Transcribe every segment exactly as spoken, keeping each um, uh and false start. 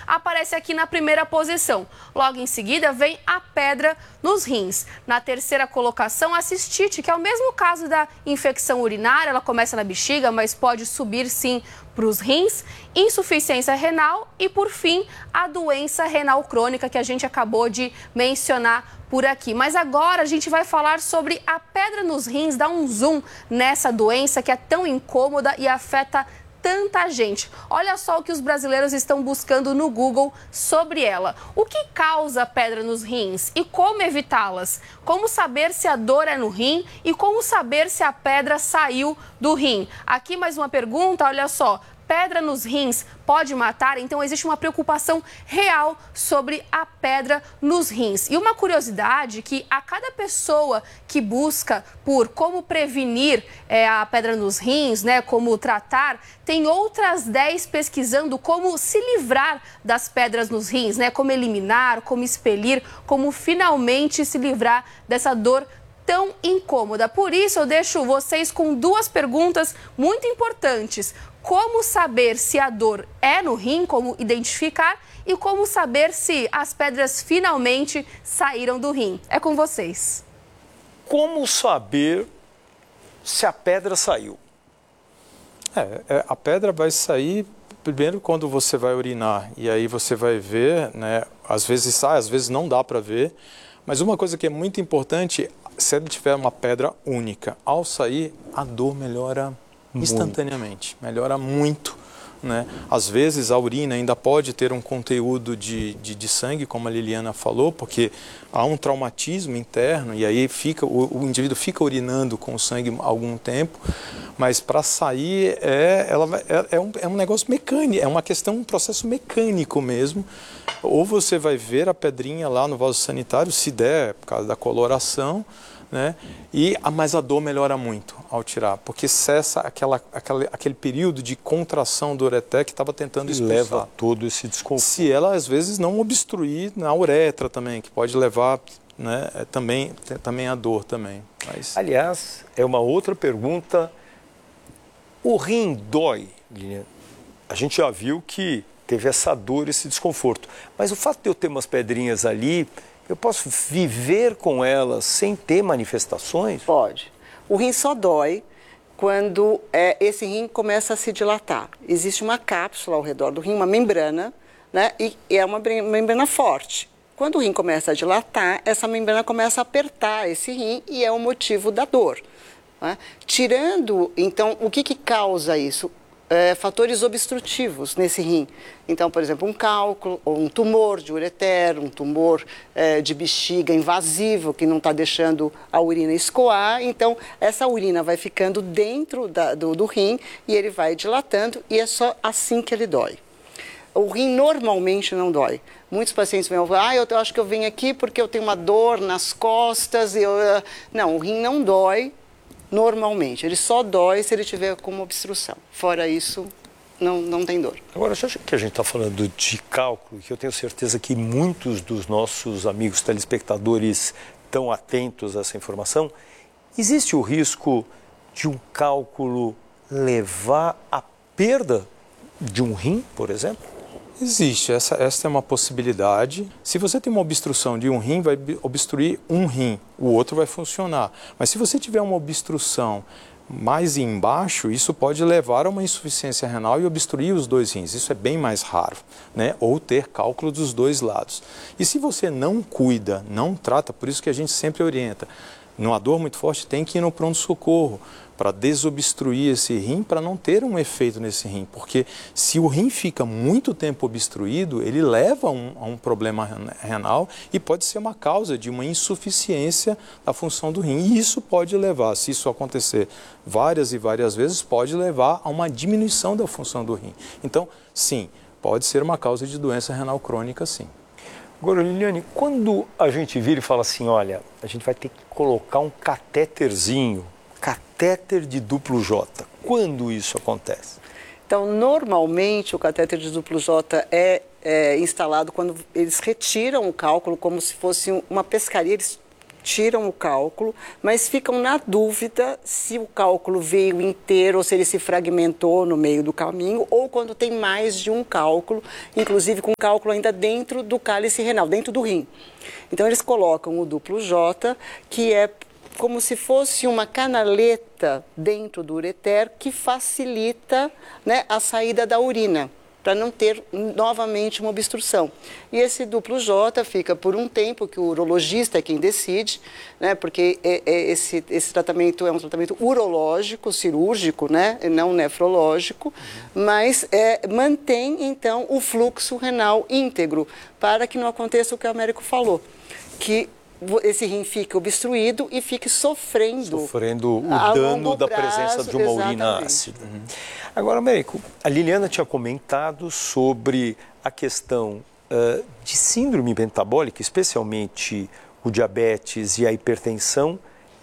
aparece aqui na primeira posição. Logo em seguida vem a pedra nos rins. Na terceira colocação, a cistite, que é o mesmo caso da infecção urinária, ela começa na bexiga, mas pode subir sim para os rins, insuficiência renal e, por fim, a doença renal crônica que a gente acabou de mencionar por aqui. Mas agora a gente vai falar sobre a pedra nos rins, dar um zoom nessa doença que é tão incômoda e afeta tanta gente. Olha só o que os brasileiros estão buscando no Google sobre ela. O que causa pedra nos rins e como evitá-las? Como saber se a dor é no rim e como saber se a pedra saiu do rim? Aqui mais uma pergunta, olha só. Pedra nos rins pode matar? Então existe uma preocupação real sobre a pedra nos rins. E uma curiosidade que a cada pessoa que busca por como prevenir é, a pedra nos rins, né, como tratar, tem outras dez pesquisando como se livrar das pedras nos rins, né, como eliminar, como expelir, como finalmente se livrar dessa dor tão incômoda. Por isso eu deixo vocês com duas perguntas muito importantes. Como saber se a dor é no rim, como identificar, e como saber se as pedras finalmente saíram do rim. É com vocês. Como saber se a pedra saiu? É, é, a pedra vai sair primeiro quando você vai urinar, e aí você vai ver, né, às vezes sai, às vezes não dá para ver, mas uma coisa que é muito importante, se ele tiver uma pedra única, ao sair, a dor melhora instantaneamente, melhora muito, né? Às vezes a urina ainda pode ter um conteúdo de, de, de sangue, como a Liliana falou, porque há um traumatismo interno e aí fica, o, o indivíduo fica urinando com sangue há algum tempo, mas para sair é, ela, é, é, um, é um negócio mecânico, é uma questão, um processo mecânico mesmo. Ou você vai ver a pedrinha lá no vaso sanitário, se der, por causa da coloração, né? E, mas a dor melhora muito ao tirar, porque cessa aquela, aquela, aquele período de contração do ureter que estava tentando expulsar. Leva todo esse desconforto. Se ela, às vezes, não obstruir na uretra também, que pode levar, né, também, também a dor também. Mas... Aliás, é uma outra pergunta. O rim dói, Liliana? A gente já viu que teve essa dor, esse desconforto. Mas o fato de eu ter umas pedrinhas ali... Eu posso viver com elas sem ter manifestações? Pode. O rim só dói quando é, esse rim começa a se dilatar. Existe uma cápsula ao redor do rim, uma membrana, né? E é uma membrana forte. Quando o rim começa a dilatar, essa membrana começa a apertar esse rim e é o motivo da dor, né? Tirando, então, o que, que causa isso? É, fatores obstrutivos nesse rim. Então, por exemplo, um cálculo, ou um tumor de ureter, um tumor é, de bexiga invasivo que não está deixando a urina escoar. Então, essa urina vai ficando dentro da, do, do rim e ele vai dilatando e é só assim que ele dói. O rim normalmente não dói. Muitos pacientes vêm falar, ah, eu acho que eu vim aqui porque eu tenho uma dor nas costas. E eu... Não, o rim não dói. Normalmente, ele só dói se ele tiver com uma obstrução. Fora isso, não, não tem dor. Agora, já que a gente está falando de cálculo, que eu tenho certeza que muitos dos nossos amigos telespectadores estão atentos a essa informação, existe o risco de um cálculo levar à perda de um rim, por exemplo? Existe, essa, essa é uma possibilidade. Se você tem uma obstrução de um rim, vai obstruir um rim, o outro vai funcionar. Mas se você tiver uma obstrução mais embaixo, isso pode levar a uma insuficiência renal e obstruir os dois rins. Isso é bem mais raro, né? Ou ter cálculo dos dois lados. E se você não cuida, não trata, por isso que a gente sempre orienta, numa dor muito forte tem que ir no pronto-socorro para desobstruir esse rim, para não ter um efeito nesse rim. Porque se o rim fica muito tempo obstruído, ele leva um, a um problema renal e pode ser uma causa de uma insuficiência da função do rim. E isso pode levar, se isso acontecer várias e várias vezes, pode levar a uma diminuição da função do rim. Então, sim, pode ser uma causa de doença renal crônica, sim. Agora, Liliane, quando a gente vira e fala assim, olha, a gente vai ter que colocar um catéterzinho, catéter de duplo J, quando isso acontece? Então, normalmente, o catéter de duplo J é, é instalado quando eles retiram o cálculo como se fosse uma pescaria, eles tiram o cálculo, mas ficam na dúvida se o cálculo veio inteiro ou se ele se fragmentou no meio do caminho ou quando tem mais de um cálculo, inclusive com cálculo ainda dentro do cálice renal, dentro do rim. Então eles colocam o duplo J, que é como se fosse uma canaleta dentro do ureter que facilita, né, a saída da urina, para não ter novamente uma obstrução. E esse duplo J fica por um tempo, que o urologista é quem decide, né, porque é, é esse, esse tratamento é um tratamento urológico, cirúrgico, né, e não nefrológico, uhum. mas é, mantém, então, o fluxo renal íntegro, para que não aconteça o que o Américo falou, que esse rim fique obstruído e fique sofrendo... Sofrendo o dano da prazo, presença de uma exatamente. urina ácida. Uhum. Agora, Américo, a Liliana tinha comentado sobre a questão uh, de síndrome metabólica, especialmente o diabetes e a hipertensão,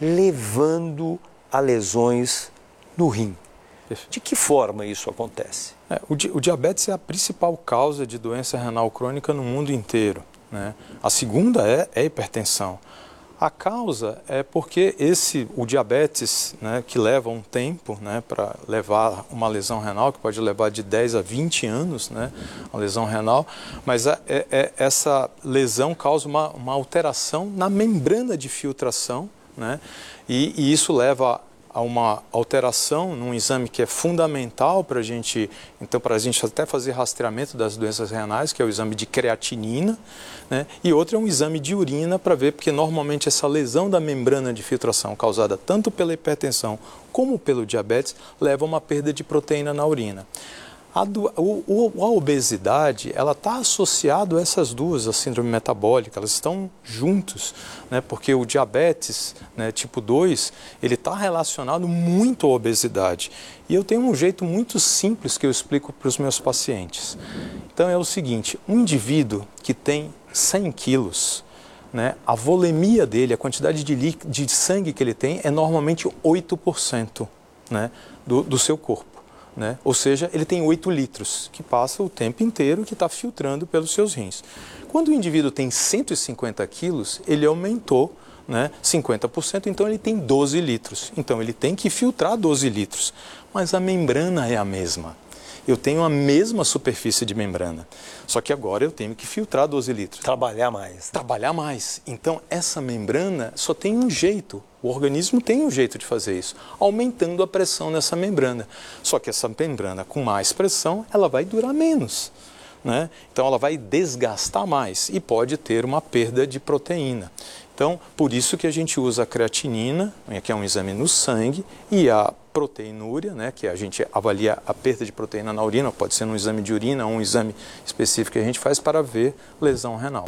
levando a lesões no rim. De que forma isso acontece? É, o, di o diabetes é a principal causa de doença renal crônica no mundo inteiro. Né? A segunda é, é a hipertensão. A causa é porque esse, o diabetes, né, que leva um tempo, né, para levar uma lesão renal, que pode levar de dez a vinte anos, né, uma lesão renal, mas é, é, essa lesão causa uma, uma alteração na membrana de filtração, né, e, e isso leva a uma alteração num exame que é fundamental para a gente, então para a gente até fazer rastreamento das doenças renais, que é o exame de creatinina, né? E outro é um exame de urina para ver, porque normalmente essa lesão da membrana de filtração causada tanto pela hipertensão como pelo diabetes leva a uma perda de proteína na urina. A, do, o, a obesidade, ela está associada a essas duas, a síndrome metabólica, elas estão juntos, né? Porque o diabetes, né, tipo dois, ele está relacionado muito à obesidade. E eu tenho um jeito muito simples que eu explico para os meus pacientes. Então é o seguinte, um indivíduo que tem cem quilos, né, a volemia dele, a quantidade de, de sangue que ele tem é normalmente oito por cento, né, do, do seu corpo. Né? Ou seja, ele tem oito litros, que passa o tempo inteiro que está filtrando pelos seus rins. Quando o indivíduo tem cento e cinquenta quilos, ele aumentou, né, cinquenta por cento, então ele tem doze litros. Então ele tem que filtrar doze litros, mas a membrana é a mesma. Eu tenho a mesma superfície de membrana, só que agora eu tenho que filtrar doze litros. Trabalhar mais. Trabalhar mais. Então, essa membrana só tem um jeito. O organismo tem um jeito de fazer isso, aumentando a pressão nessa membrana. Só que essa membrana, com mais pressão, ela vai durar menos, né? Então, ela vai desgastar mais e pode ter uma perda de proteína. Então, por isso que a gente usa a creatinina, que é um exame no sangue, e a proteinúria, né, que a gente avalia a perda de proteína na urina, pode ser um exame de urina ou um exame específico que a gente faz para ver lesão renal.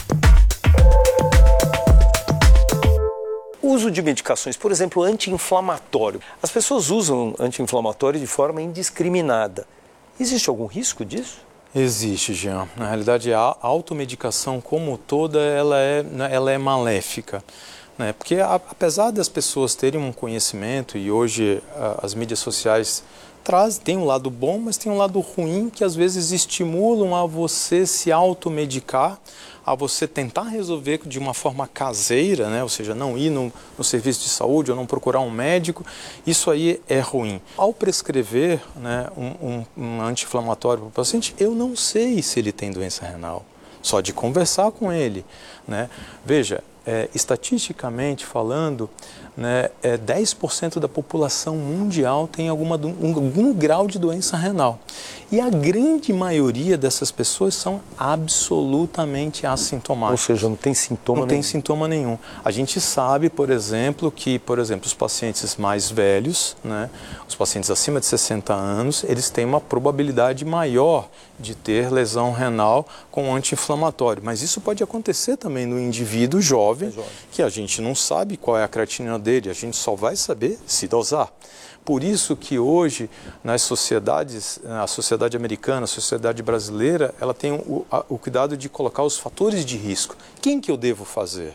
Uso de medicações, por exemplo, anti-inflamatório. As pessoas usam anti-inflamatório de forma indiscriminada. Existe algum risco disso? Existe, Jean. Na realidade, a automedicação como toda, ela é, ela é maléfica. Né? Porque a, apesar das pessoas terem um conhecimento, e hoje a, as mídias sociais trazem, tem um lado bom, mas tem um lado ruim, que às vezes estimulam a você se automedicar, a você tentar resolver de uma forma caseira, né? Ou seja, não ir no, no serviço de saúde ou não procurar um médico, isso aí é ruim. Ao prescrever, né, um, um, um anti-inflamatório para o paciente, eu não sei se ele tem doença renal, só de conversar com ele, né? Veja, é, estatisticamente falando, né, é, dez por cento da população mundial tem alguma, um, algum grau de doença renal. E a grande maioria dessas pessoas são absolutamente assintomáticas. Ou seja, não tem sintoma não nenhum. Não tem sintoma nenhum. A gente sabe, por exemplo, que, por exemplo, os pacientes mais velhos, né, os pacientes acima de sessenta anos, eles têm uma probabilidade maior de ter lesão renal com anti-inflamatório. Mas isso pode acontecer também no indivíduo jovem, é jovem, que a gente não sabe qual é a creatinina dele, a gente só vai saber se dosar. Por isso que hoje, nas sociedades, a sociedade americana, a sociedade brasileira, ela tem o, a, o cuidado de colocar os fatores de risco. Quem que eu devo fazer?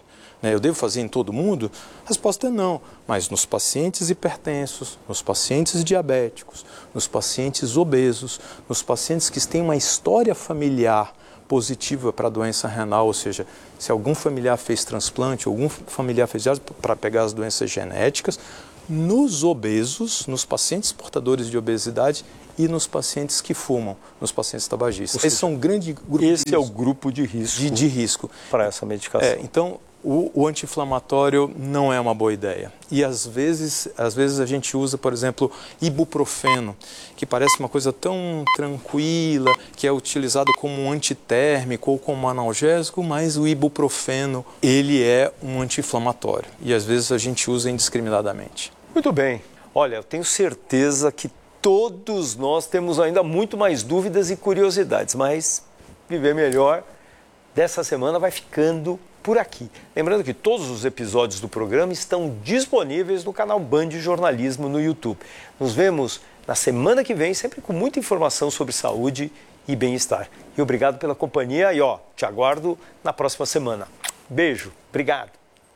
né? Eu devo fazer em todo mundo? A resposta é não, mas nos pacientes hipertensos, nos pacientes diabéticos, nos pacientes obesos, nos pacientes que têm uma história familiar positiva para a doença renal, ou seja, se algum familiar fez transplante, algum familiar fez para pegar as doenças genéticas, nos obesos, nos pacientes portadores de obesidade e nos pacientes que fumam, nos pacientes tabagistas. Seja, Esse é um grande grupo esse de é o grupo de risco, de, de risco. para essa medicação. É, então, o, o anti-inflamatório não é uma boa ideia. E às vezes, às vezes a gente usa, por exemplo, ibuprofeno, que parece uma coisa tão tranquila, que é utilizado como um antitérmico ou como analgésico, mas o ibuprofeno, ele é um anti-inflamatório. E às vezes a gente usa indiscriminadamente. Muito bem. Olha, eu tenho certeza que todos nós temos ainda muito mais dúvidas e curiosidades, mas Viver Melhor dessa semana vai ficando por aqui. Lembrando que todos os episódios do programa estão disponíveis no canal Band Jornalismo no YouTube. Nos vemos na semana que vem, sempre com muita informação sobre saúde e bem-estar. E obrigado pela companhia e ó, te aguardo na próxima semana. Beijo, obrigado.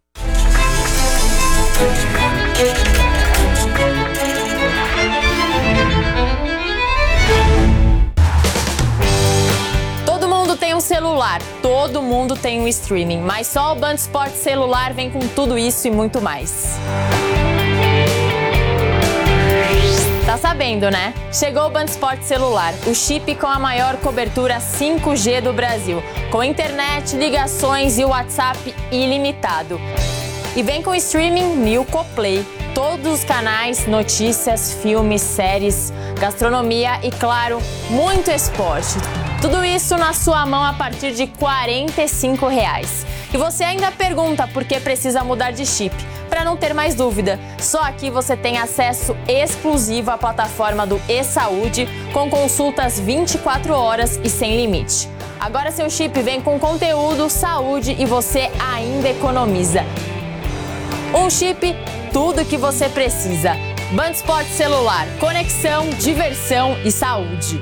Todo mundo tem um celular, todo mundo tem um streaming, mas só o Band Esportes Celular vem com tudo isso e muito mais. Tá sabendo, né? Chegou o Band Esportes Celular, o chip com a maior cobertura cinco G do Brasil, com internet, ligações e WhatsApp ilimitado. E vem com streaming Nilco Play, todos os canais, notícias, filmes, séries, gastronomia e, claro, muito esporte. Tudo isso na sua mão a partir de quarenta e cinco reais. E você ainda pergunta por que precisa mudar de chip. Para não ter mais dúvida, só aqui você tem acesso exclusivo à plataforma do eSaúde, com consultas vinte e quatro horas e sem limite. Agora seu chip vem com conteúdo, saúde e você ainda economiza. Um chip, tudo que você precisa. Band Esportes Celular, conexão, diversão e saúde.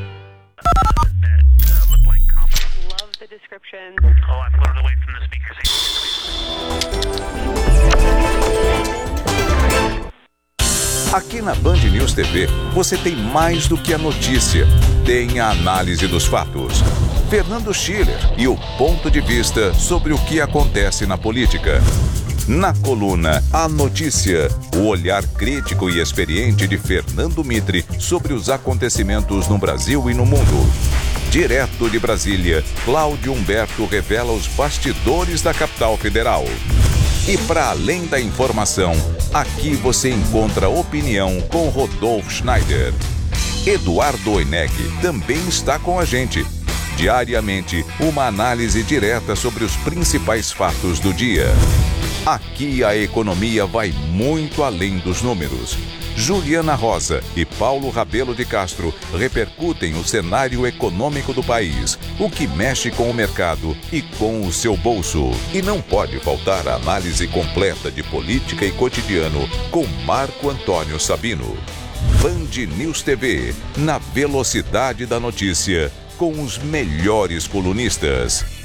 Aqui na Band News T V, você tem mais do que a notícia. Tem a análise dos fatos. Fernando Schiller e o ponto de vista sobre o que acontece na política. Na coluna A Notícia, o olhar crítico e experiente de Fernando Mitre sobre os acontecimentos no Brasil e no mundo. Direto de Brasília, Cláudio Humberto revela os bastidores da capital federal. E para além da informação, aqui você encontra opinião com Rodolfo Schneider. Eduardo Oineg também está com a gente. Diariamente, uma análise direta sobre os principais fatos do dia. Aqui a economia vai muito além dos números. Juliana Rosa e Paulo Rabelo de Castro repercutem o cenário econômico do país, o que mexe com o mercado e com o seu bolso. E não pode faltar a análise completa de política e cotidiano com Marco Antônio Sabino. Band News T V, na velocidade da notícia, com os melhores colunistas.